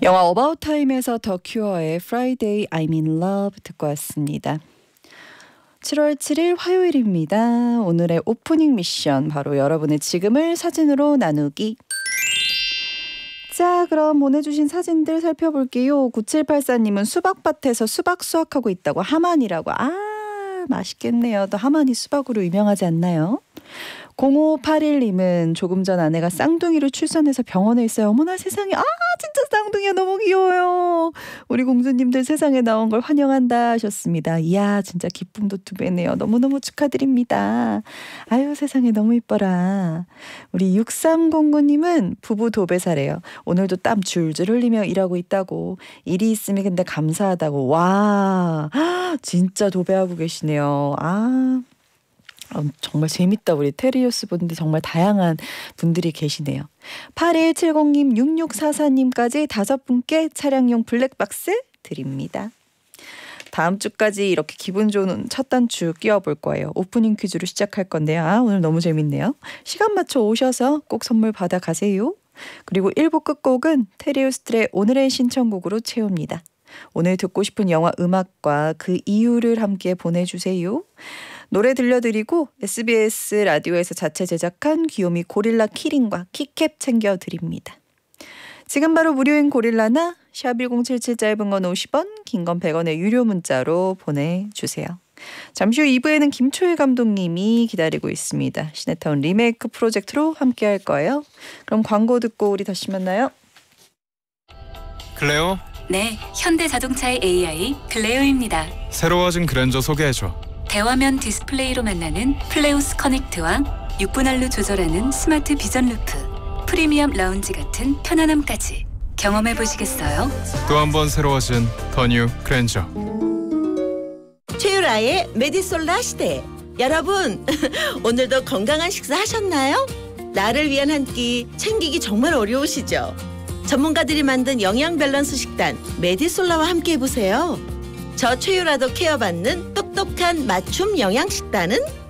영화 어바웃 타임에서 더 큐어의 Friday I'm in Love 듣고 왔습니다. 7월 7일 화요일입니다. 오늘의 오프닝 미션 바로 여러분의 지금을 사진으로 나누기. 자, 그럼 보내주신 사진들 살펴볼게요. 9784님은 수박밭에서 수박 수확하고 있다고 하만이라고. 맛있겠네요. 또 하만이 수박으로 유명하지 않나요? 0581님은 조금 전 아내가 쌍둥이로 출산해서 병원에 있어요. 어머나 세상에, 진짜 쌍둥이야, 너무 귀여워요. 우리 공주님들 세상에 나온 걸 환영한다 하셨습니다. 이야, 진짜 기쁨도 두 배네요. 너무너무 축하드립니다. 아유, 세상에 너무 이뻐라. 우리 6309님은 부부 도배사래요. 오늘도 땀 줄줄 흘리며 일하고 있다고. 일이 있으면 근데 감사하다고. 와, 진짜 도배하고 계시네요. 정말 재밌다. 우리 테리우스 분들 정말 다양한 분들이 계시네요. 8170님, 6644님까지 5분께 차량용 블랙박스 드립니다. 다음 주까지 이렇게 기분 좋은 첫 단추 끼워볼 거예요. 오프닝 퀴즈로 시작할 건데요. 오늘 너무 재밌네요. 시간 맞춰 오셔서 꼭 선물 받아가세요. 그리고 1부 끝곡은 테리우스들의 오늘의 신청곡으로 채웁니다. 오늘 듣고 싶은 영화 음악과 그 이유를 함께 보내주세요. 노래 들려드리고 SBS 라디오에서 자체 제작한 귀요미 고릴라 키링과 키캡 챙겨드립니다. 지금 바로 무료인 고릴라나 샵1077 짧은 건 50원, 긴 건 100원의 유료 문자로 보내주세요. 잠시 후 2부에는 김초희 감독님이 기다리고 있습니다. 시네타운 리메이크 프로젝트로 함께 할 거예요. 그럼 광고 듣고 우리 다시 만나요. 클레오? 네, 현대자동차의 AI 클레오입니다. 새로워진 그랜저 소개해줘. 대화면 디스플레이로 만나는 플레오스 커넥트와 6분할로 조절하는 스마트 비전 루프, 프리미엄 라운지 같은 편안함까지 경험해 보시겠어요? 또 한 번 새로워진 더 뉴 그랜저. 최유라의 메디솔라 시대. 여러분, 오늘도 건강한 식사 하셨나요? 나를 위한 한 끼 챙기기 정말 어려우시죠? 전문가들이 만든 영양 밸런스 식단 메디솔라와 함께 해보세요. 저 최유라도 케어받는 똑똑한 맞춤 영양 식단은